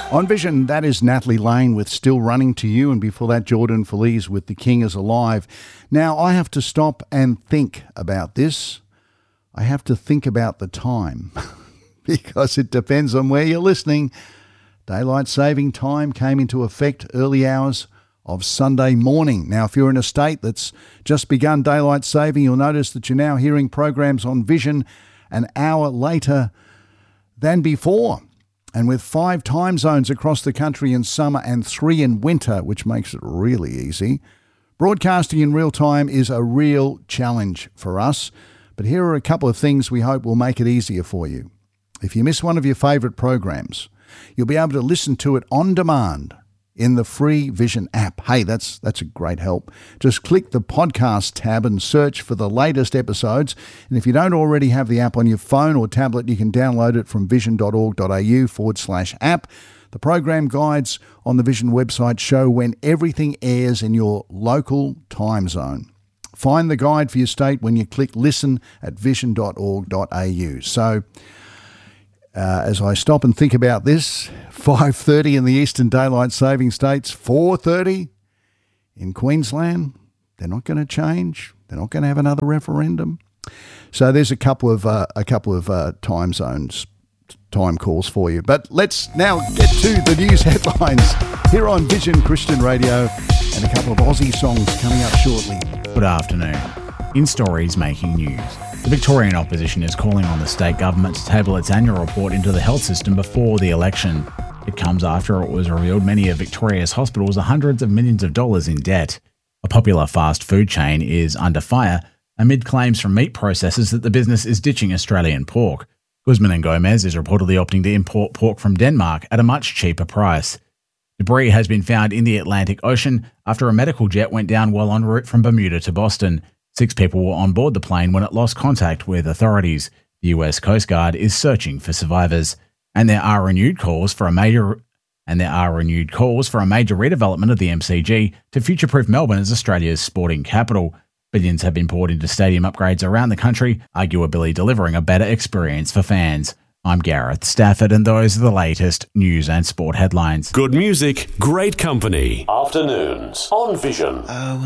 On Vision, that is Natalie Lane with Still Running to You, and before that, Jordan Feliz with The King is Alive. Now, I have to stop and think about this. I have to think about the time because it depends on where you're listening. Daylight saving time came into effect early hours of Sunday morning. Now, if you're in a state that's just begun daylight saving, you'll notice that you're now hearing programs on Vision an hour later than before. And with 5 time zones across the country in summer and 3 in winter, which makes it really easy, broadcasting in real time is a real challenge for us. But here are a couple of things we hope will make it easier for you. If you miss one of your favourite programs, you'll be able to listen to it on demand in the free Vision app. Hey, that's a great help. Just click the podcast tab and search for the latest episodes. And if you don't already have the app on your phone or tablet, you can download it from vision.org.au/app. The program guides on the Vision website show when everything airs in your local time zone. Find the guide for your state when you click listen at vision.org.au. So, as I stop and think about this, 5:30 in the Eastern Daylight Saving States, 4:30 in Queensland. They're not going to change. They're not going to have another referendum. So there's a couple of time zones, time calls for you. But let's now get to the news headlines here on Vision Christian Radio, and a couple of Aussie songs coming up shortly. Good afternoon. In stories making news, the Victorian opposition is calling on the state government to table its annual report into the health system before the election. It comes after it was revealed many of Victoria's hospitals are hundreds of millions of dollars in debt. A popular fast food chain is under fire amid claims from meat processors that the business is ditching Australian pork. Guzman and Gomez is reportedly opting to import pork from Denmark at a much cheaper price. Debris has been found in the Atlantic Ocean after a medical jet went down while en route from Bermuda to Boston. 6 people were on board the plane when it lost contact with authorities. The US Coast Guard is searching for survivors. And there are renewed calls for a major redevelopment of the MCG to future-proof Melbourne as Australia's sporting capital. Billions have been poured into stadium upgrades around the country, arguably delivering a better experience for fans. I'm Gareth Stafford, and those are the latest news and sport headlines. Good music, great company. Afternoons on Vision.